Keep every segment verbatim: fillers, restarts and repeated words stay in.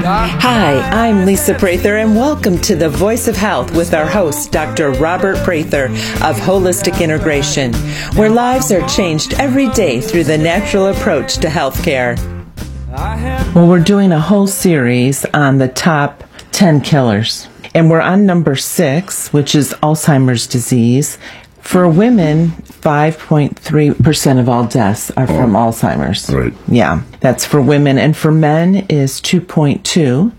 Hi, I'm Lisa Prather, and welcome to The Voice of Health with our host, Doctor Robert Prather of Holistic Integration, where lives are changed every day through the natural approach to healthcare. Well, we're doing a whole series on the top ten killers, and we're on number six, which is Alzheimer's disease. For women, five point three percent of all deaths are from oh, Alzheimer's. Right. Yeah, that's for women. And for men is two point two.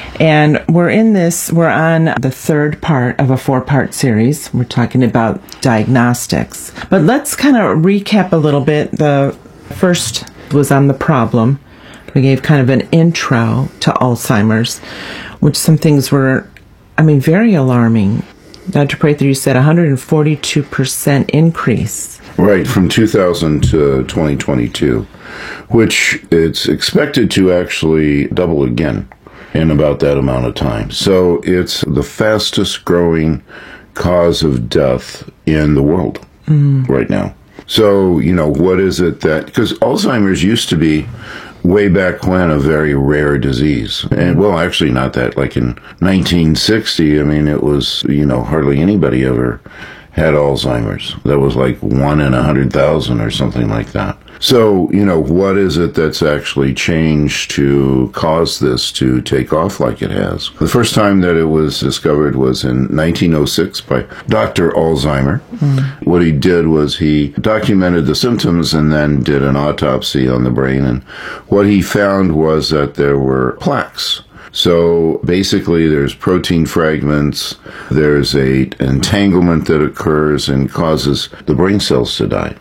And we're in this, we're on the third part of a four-part series. We're talking about diagnostics. But let's kind of recap a little bit. The first was on the problem. We gave kind of an intro to Alzheimer's, which some things were, I mean, very alarming. Doctor Prather, you said one hundred forty-two percent increase. Right, from two thousand to twenty twenty-two, which it's expected to actually double again in about that amount of time. So it's the fastest growing cause of death in the world mm. right now. So, you know, what is it that, because Alzheimer's used to be way back when a very rare disease. And well, actually not that. Like in nineteen sixty, I mean, it was, you know, hardly anybody ever had Alzheimer's. That was like one in a hundred thousand or something like that. So, you know, what is it that's actually changed to cause this to take off like it has? The first time that it was discovered was in nineteen oh six by Doctor Alzheimer. Mm. What he did was he documented the symptoms and then did an autopsy on the brain. And what he found was that there were plaques. So basically there's protein fragments, there's a entanglement that occurs and causes the brain cells to die.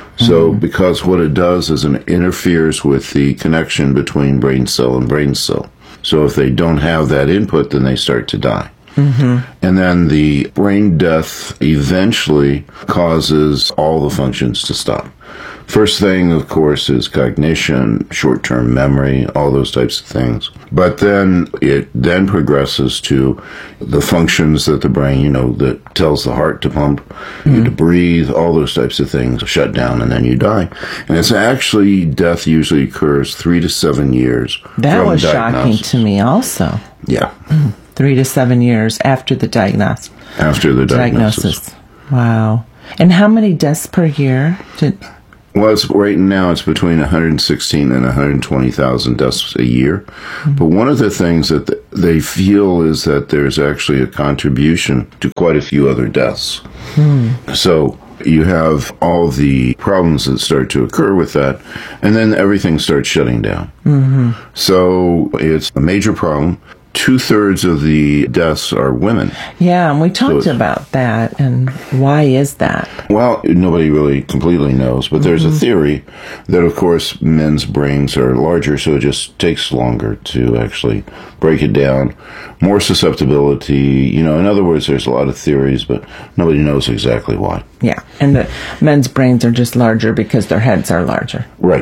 So mm-hmm. because what it does is it interferes with the connection between brain cell and brain cell. So if they don't have that input, then they start to die. Mm-hmm. And then the brain death eventually causes all the functions to stop. First thing, of course, is cognition, short-term memory, all those types of things. But then it then progresses to the functions that the brain, you know, that tells the heart to pump, mm-hmm. you to breathe, all those types of things shut down, and then you die. And it's actually, death usually occurs three to seven years That from was diagnosis. Shocking to me also. Yeah. Mm. Three to seven years after the diagnosis. After the diagnosis. diagnosis. Wow. And how many deaths per year did... Well, it's, right now it's between one hundred sixteen and one hundred twenty thousand deaths a year. Mm-hmm. But one of the things that th- they feel is that there's actually a contribution to quite a few other deaths. Mm. So you have all the problems that start to occur with that, and then everything starts shutting down. Mm-hmm. So it's a major problem. Two-thirds of the deaths are women. Yeah, and we talked so about that, and why is that? Well, nobody really completely knows, but there's mm-hmm. a theory that, of course, men's brains are larger, so it just takes longer to actually break it down. More susceptibility, you know, in other words, there's a lot of theories, but nobody knows exactly why. Yeah, and the men's brains are just larger because their heads are larger. Right.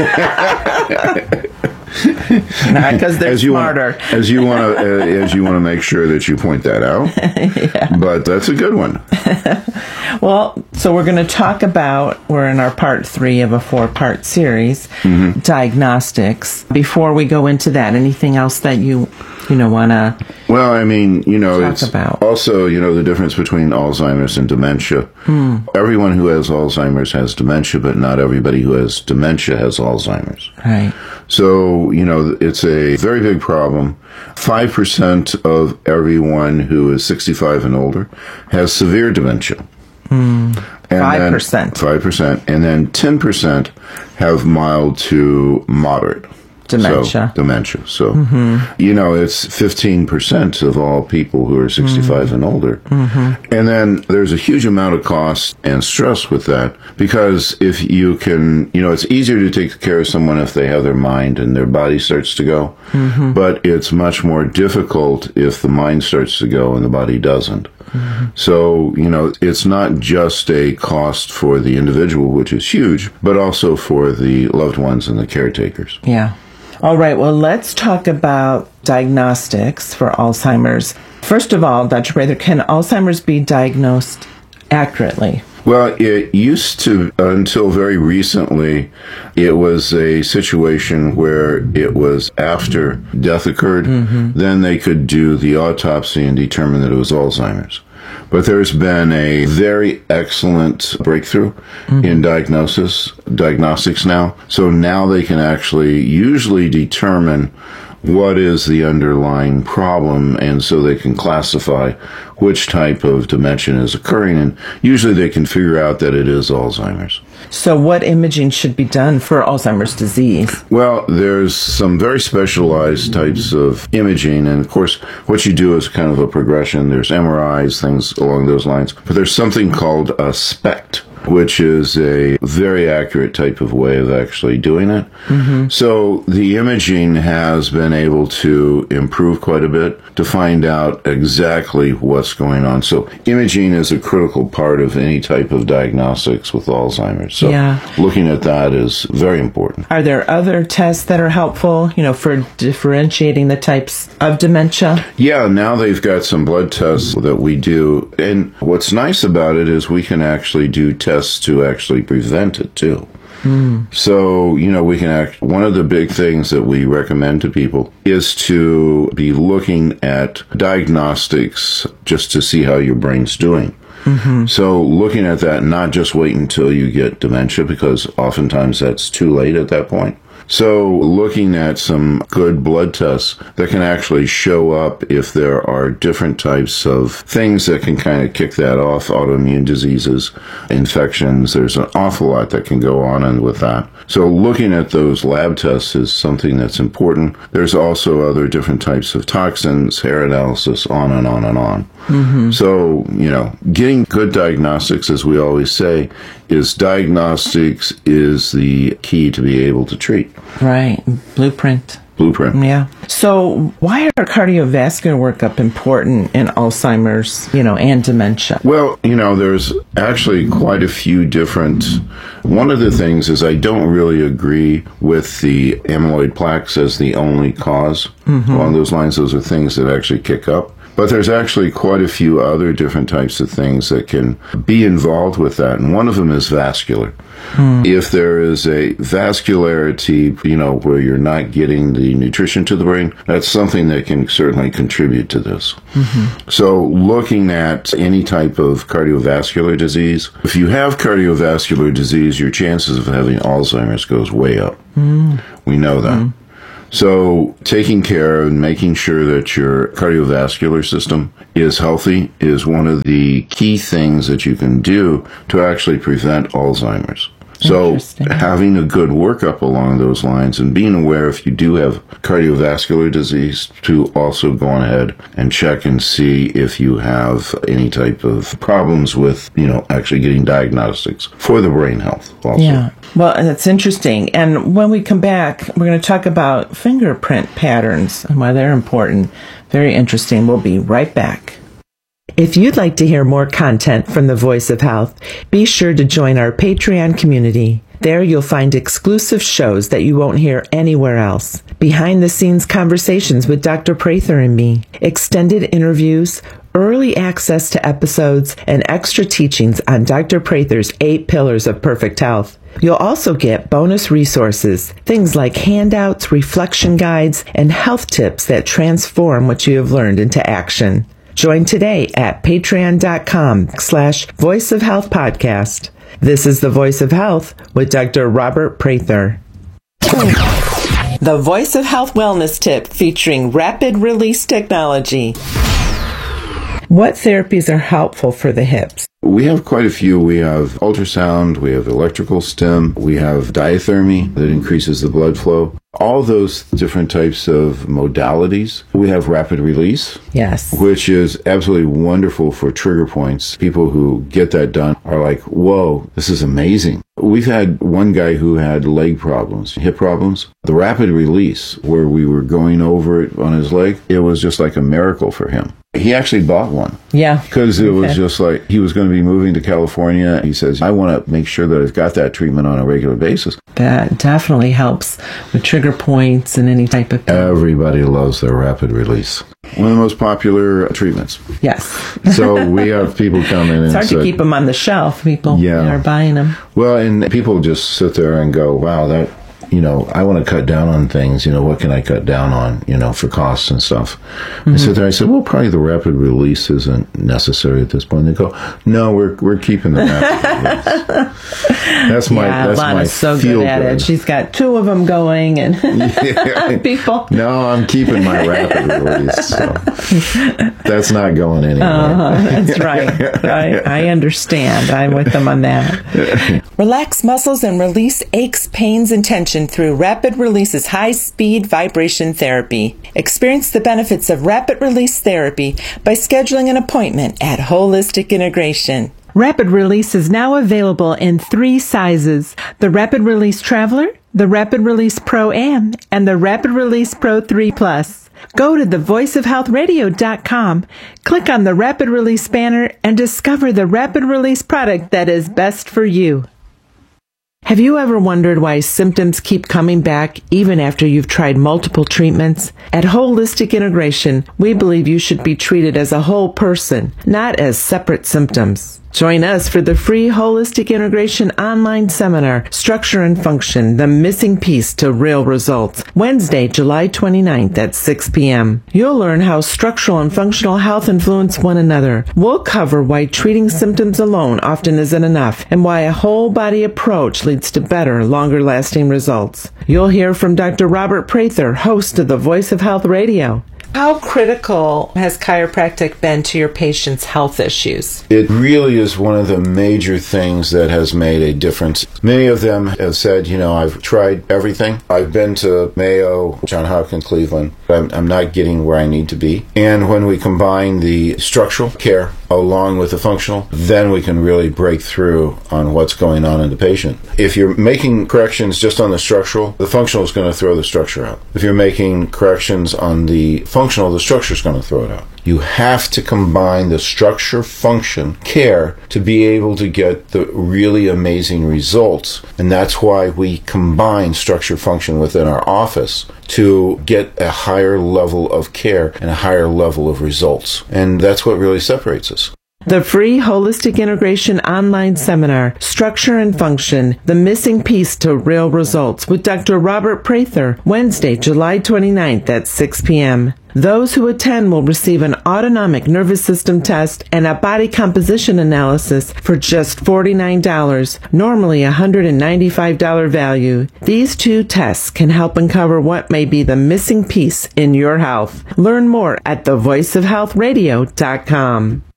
Not because they're as you smarter. Want, as you want to, uh, as you want to make sure that you point that out. Yeah. But that's a good one. Well, so we're going to talk about, we're in our part three of a four-part series, mm-hmm. diagnostics. Before we go into that, anything else that you, you know, want to Well, I mean, you know, talk it's about? Also, you know, the difference between Alzheimer's and dementia. Mm. Everyone who has Alzheimer's has dementia, but not everybody who has dementia has Alzheimer's. Right. So, you know, it's a very big problem. five percent of everyone who is sixty-five and older has severe dementia. Mm. And five percent. Then, five percent. And then ten percent have mild to moderate. Dementia. So, dementia. So, mm-hmm. you know, it's fifteen percent of all people who are sixty-five mm-hmm. and older. Mm-hmm. And then there's a huge amount of cost and stress with that, because if you can, you know, it's easier to take care of someone if they have their mind and their body starts to go. Mm-hmm. But it's much more difficult if the mind starts to go and the body doesn't. Mm-hmm. So, you know, it's not just a cost for the individual, which is huge, but also for the loved ones and the caretakers. Yeah. All right, well, let's talk about diagnostics for Alzheimer's. First of all, Doctor Prather, can Alzheimer's be diagnosed accurately? Well, it used to, until very recently, it was a situation where it was after death occurred, mm-hmm. then they could do the autopsy and determine that it was Alzheimer's. But there's been a very excellent breakthrough mm-hmm. in diagnosis, diagnostics now. So now they can actually usually determine what is the underlying problem, and so they can classify which type of dementia is occurring, and usually they can figure out that it is Alzheimer's. So what imaging should be done for Alzheimer's disease? Well, there's some very specialized types of imaging, and of course, what you do is kind of a progression. There's M R Is, things along those lines, but there's something called a SPECT, which is a very accurate type of way of actually doing it. Mm-hmm. So the imaging has been able to improve quite a bit to find out exactly what's going on. So imaging is a critical part of any type of diagnostics with Alzheimer's. So yeah. looking at that is very important. Are there other tests that are helpful, you know, for differentiating the types of dementia? Yeah, now they've got some blood tests that we do. And what's nice about it is we can actually do tests to actually prevent it too. Mm. So, you know, we can act, one of the big things that we recommend to people is to be looking at diagnostics just to see how your brain's doing. Mm-hmm. So looking at that, not just wait until you get dementia, because oftentimes that's too late at that point. So looking at some good blood tests that can actually show up if there are different types of things that can kind of kick that off, autoimmune diseases, infections, there's an awful lot that can go on and with that. So looking at those lab tests is something that's important. There's also other different types of toxins, hair analysis, on and on and on. Mm-hmm. So, you know, getting good diagnostics, as we always say, is diagnostics is the key to be able to treat. Right. Blueprint. Blueprint. Yeah. So why are cardiovascular workup important in Alzheimer's, you know, and dementia? Well, you know, there's actually quite a few different... One of the things is I don't really agree with the amyloid plaques as the only cause. Mm-hmm. Along those lines, those are things that actually kick up. But there's actually quite a few other different types of things that can be involved with that. And one of them is vascular. Hmm. If there is a vascularity, you know, where you're not getting the nutrition to the brain, that's something that can certainly contribute to this. Mm-hmm. So looking at any type of cardiovascular disease, if you have cardiovascular disease, your chances of having Alzheimer's goes way up. Hmm. We know that. Hmm. So taking care and making sure that your cardiovascular system is healthy is one of the key things that you can do to actually prevent Alzheimer's. So having a good workup along those lines and being aware if you do have cardiovascular disease to also go on ahead and check and see if you have any type of problems with, you know, actually getting diagnostics for the brain health also. Yeah. Well, that's interesting. And when we come back, we're going to talk about fingerprint patterns and why they're important. Very interesting. We'll be right back. If you'd like to hear more content from the Voice of Health, be sure to join our Patreon community. There you'll find exclusive shows that you won't hear anywhere else. Behind-the-scenes conversations with Doctor Prather and me, extended interviews, early access to episodes, and extra teachings on Doctor Prather's eight pillars of perfect health. You'll also get bonus resources, things like handouts, reflection guides, and health tips that transform what you have learned into action. Join today at patreon.com slash Voice of Health podcast. This is the Voice of Health with Doctor Robert Prather. The Voice of Health Wellness Tip featuring rapid release technology. What therapies are helpful for the hips? We have quite a few. We have ultrasound, we have electrical stim, we have diathermy that increases the blood flow. All those different types of modalities. We have rapid release. Yes. Which is absolutely wonderful for trigger points. People who get that done are like, whoa, this is amazing. We've had one guy who had leg problems, hip problems. The rapid release, where we were going over it on his leg, it was just like a miracle for him. He actually bought one. Yeah. Because it was just like, he was going to be moving to California. He says, I want to make sure that I've got that treatment on a regular basis. That definitely helps with trigger points and any type of... Everybody loves their rapid release. One of the most popular treatments. Yes. So we have people come in and it's hard say, to keep them on the shelf. People Yeah. are buying them. Well, and people just sit there and go, wow, that, you know, I want to cut down on things. You know, what can I cut down on, you know, for costs and stuff? Mm-hmm. I sit there and I said, well, probably the rapid release isn't necessary at this point. They go, no, we're we're keeping the rapid release. That's my, yeah, that's Lana's my so feel good at good. it. She's got two of them going, and Yeah. people. No, I'm keeping my rapid release. So that's not going anywhere. Uh, that's right. I, I understand. I'm with them on that. Relax muscles and release aches, pains, and tension through Rapid Release's high-speed vibration therapy. Experience the benefits of Rapid Release therapy by scheduling an appointment at Holistic Integration. Rapid Release is now available in three sizes: the Rapid Release Traveler, the Rapid Release Pro-Am, and the Rapid Release Pro three Plus. Go to the voice of health radio dot com, click on the Rapid Release banner, and discover the Rapid Release product that is best for you. Have you ever wondered why symptoms keep coming back even after you've tried multiple treatments? At Holistic Integration, we believe you should be treated as a whole person, not as separate symptoms. Join us for the free Holistic Integration online seminar, Structure and Function, the Missing Piece to Real Results, Wednesday, July twenty-ninth at six p.m. You'll learn how structural and functional health influence one another. We'll cover why treating symptoms alone often isn't enough, and why a whole body approach leads to better, longer lasting results. You'll hear from Doctor Robert Prather, host of the Voice of Health Radio. How critical has chiropractic been to your patients' health issues? It really is one of the major things that has made a difference. Many of them have said, you know, I've tried everything. I've been to Mayo, Johns Hopkins, Cleveland. I'm, I'm not getting where I need to be. And when we combine the structural care along with the functional, then we can really break through on what's going on in the patient. If you're making corrections just on the structural, the functional is going to throw the structure out. If you're making corrections on the functional, the structure is going to throw it out. You have to combine the structure, function, care to be able to get the really amazing results. And that's why we combine structure, function within our office to get a higher level of care and a higher level of results. And that's what really separates us. The free Holistic Integration online seminar, Structure and Function, the Missing Piece to Real Results, with Doctor Robert Prather, Wednesday, July twenty-ninth at six p.m. Those who attend will receive an autonomic nervous system test and a body composition analysis for just forty-nine dollars, normally a one hundred ninety-five dollars value. These two tests can help uncover what may be the missing piece in your health. Learn more at the voice of health radio dot com.